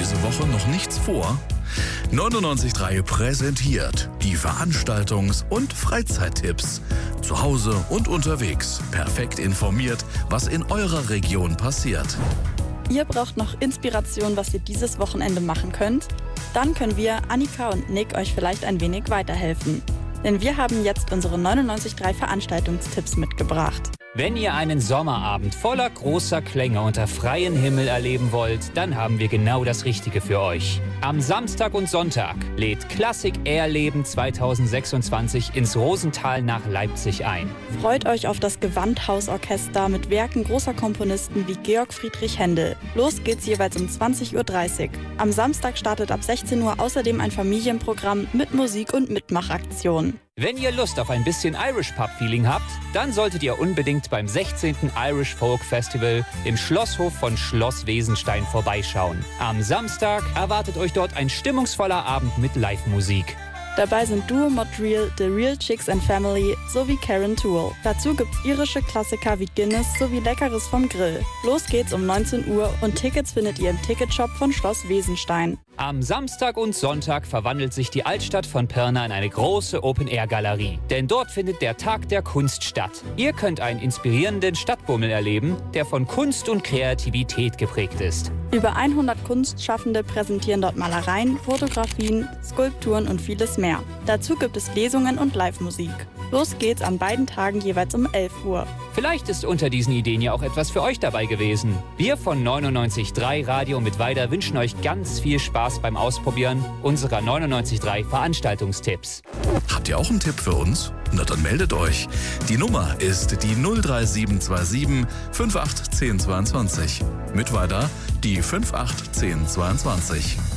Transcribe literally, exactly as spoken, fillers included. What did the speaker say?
diese Woche noch nichts vor? neunundneunzig Komma drei präsentiert die Veranstaltungs- und Freizeittipps. Zu Hause und unterwegs. Perfekt informiert, was in eurer Region passiert. Ihr braucht noch Inspiration, was ihr dieses Wochenende machen könnt? Dann können wir, Annika und Nick, euch vielleicht ein wenig weiterhelfen. Denn wir haben jetzt unsere neunundneunzig Komma drei Veranstaltungstipps mitgebracht. Wenn ihr einen Sommerabend voller großer Klänge unter freiem Himmel erleben wollt, dann haben wir genau das Richtige für euch. Am Samstag und Sonntag lädt Klassik Erleben zweitausendsechsundzwanzig ins Rosental nach Leipzig ein. Freut euch auf das Gewandhausorchester mit Werken großer Komponisten wie Georg Friedrich Händel. Los geht's jeweils um zwanzig Uhr dreißig. Am Samstag startet ab sechzehn Uhr außerdem ein Familienprogramm mit Musik und Mitmachaktionen. Wenn ihr Lust auf ein bisschen Irish Pub Feeling habt, dann solltet ihr unbedingt beim sechzehnten Irish Folk Festival im Schlosshof von Schloss Wesenstein vorbeischauen. Am Samstag erwartet euch dort ein stimmungsvoller Abend mit Live-Musik. Dabei sind Duo Montreal, The Real Chicks and Family sowie Karen Toole. Dazu gibt's irische Klassiker wie Guinness sowie Leckeres vom Grill. Los geht's um neunzehn Uhr und Tickets findet ihr im Ticketshop von Schloss Wesenstein. Am Samstag und Sonntag verwandelt sich die Altstadt von Pirna in eine große Open-Air-Galerie. Denn dort findet der Tag der Kunst statt. Ihr könnt einen inspirierenden Stadtbummel erleben, der von Kunst und Kreativität geprägt ist. Über hundert Kunstschaffende präsentieren dort Malereien, Fotografien, Skulpturen und vieles mehr. Dazu gibt es Lesungen und Live-Musik. Los geht's an beiden Tagen jeweils um elf Uhr. Vielleicht ist unter diesen Ideen ja auch etwas für euch dabei gewesen. Wir von neunundneunzig Komma drei Radio mit Weida wünschen euch ganz viel Spaß beim Ausprobieren unserer neunundneunzig Komma drei Veranstaltungstipps. Habt ihr auch einen Tipp für uns? Na dann meldet euch. Die Nummer ist die null drei sieben zwei sieben fünf acht eins null zwei zwei. Mit Weida die fünf acht eins null zwei zwei.